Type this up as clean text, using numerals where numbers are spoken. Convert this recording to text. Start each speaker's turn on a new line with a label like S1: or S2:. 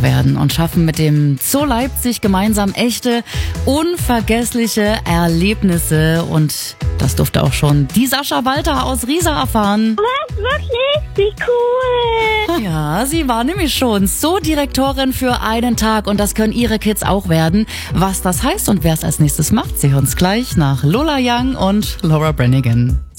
S1: werden und schaffen mit dem Zoo Leipzig gemeinsam echte, unvergessliche Erlebnisse. Und das durfte auch schon die Sascha Walter aus Riesa erfahren.
S2: Was? Wirklich? Wie cool!
S1: Ja, sie war nämlich schon Zoodirektorin für einen Tag und das können ihre Kids auch werden. Was das heißt und wer es als nächstes macht, sie hören es gleich nach Lola Young und Laura Branigan.